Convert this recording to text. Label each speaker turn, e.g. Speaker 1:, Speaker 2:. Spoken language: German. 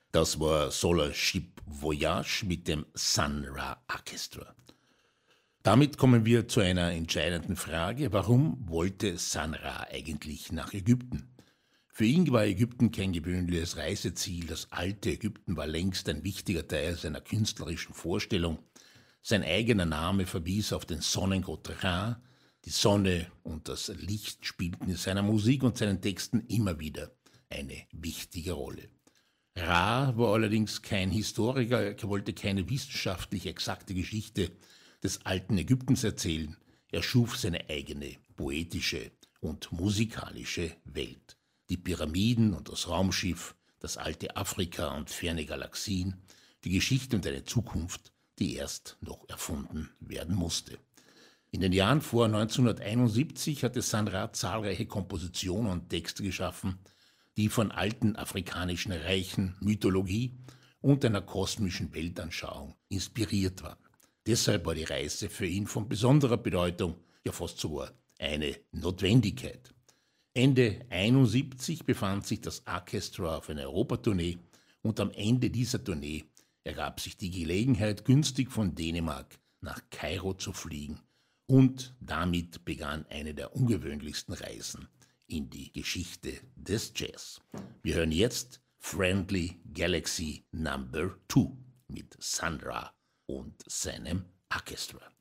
Speaker 1: Das war Solar Ship Voyage mit dem Sun Ra Orchestra. Damit kommen wir zu einer entscheidenden Frage. Warum wollte Sun Ra eigentlich nach Ägypten? Für ihn war Ägypten kein gewöhnliches Reiseziel. Das alte Ägypten war längst ein wichtiger Teil seiner künstlerischen Vorstellung. Sein eigener Name verwies auf den Sonnengott Ra. Die Sonne und das Licht spielten in seiner Musik und seinen Texten immer wieder eine wichtige Rolle. Ra war allerdings kein Historiker, er wollte keine wissenschaftlich exakte Geschichte des alten Ägyptens erzählen. Er schuf seine eigene poetische und musikalische Welt. Die Pyramiden und das Raumschiff, das alte Afrika und ferne Galaxien, die Geschichte und eine Zukunft, die erst noch erfunden werden musste. In den Jahren vor 1971 hatte Sun Ra zahlreiche Kompositionen und Texte geschaffen, die von alten afrikanischen Reichen, Mythologie und einer kosmischen Weltanschauung inspiriert waren. Deshalb war die Reise für ihn von besonderer Bedeutung, ja fast sogar eine Notwendigkeit. Ende 1971 befand sich das Orchestra auf einer Europatournee und am Ende dieser Tournee ergab sich die Gelegenheit, günstig von Dänemark nach Kairo zu fliegen, und damit begann eine der ungewöhnlichsten Reisen in die Geschichte des Jazz. Wir hören jetzt Friendly Galaxy Number 2 mit Sun Ra und seinem Orchestra.